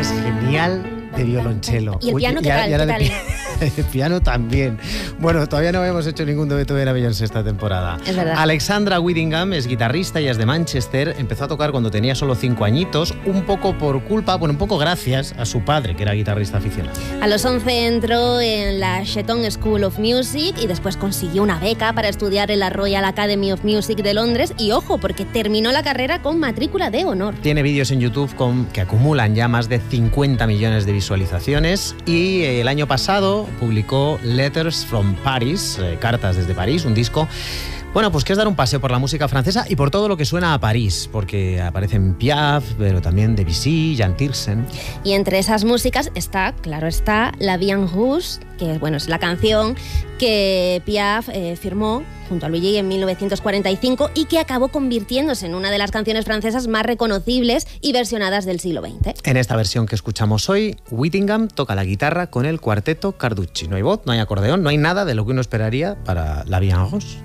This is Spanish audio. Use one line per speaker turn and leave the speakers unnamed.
es genial de violonchelo.
¿Y el piano qué tal?
El piano también. Bueno, todavía no habíamos hecho ningún dueto de la Beyoncé esta temporada.
Es verdad.
Alexandra Whittingham es guitarrista y es de Manchester. Empezó a tocar cuando tenía solo 5 añitos, un poco por culpa, bueno, un poco gracias a su padre, que era guitarrista aficionado.
A los 11 entró en la Shetton School of Music y después consiguió una beca para estudiar en la Royal Academy of Music de Londres y, ojo, porque terminó la carrera con matrícula de honor.
Tiene vídeos en YouTube que acumulan ya más de 50 millones de visualizaciones y el año pasado publicó Letters from Paris, Cartas desde París, un disco, bueno, pues que es dar un paseo por la música francesa y por todo lo que suena a París, porque aparecen Piaf, pero también Debussy, Jan Tiersen.
Y entre esas músicas está, claro está, La Vie en Rouge, que bueno, es la canción que Piaf firmó junto a Luigi en 1945 y que acabó convirtiéndose en una de las canciones francesas más reconocibles y versionadas del siglo XX.
En esta versión que escuchamos hoy, Whittingham toca la guitarra con el cuarteto Carducci. No hay voz, no hay acordeón, no hay nada de lo que uno esperaría para La Vie en Rouge.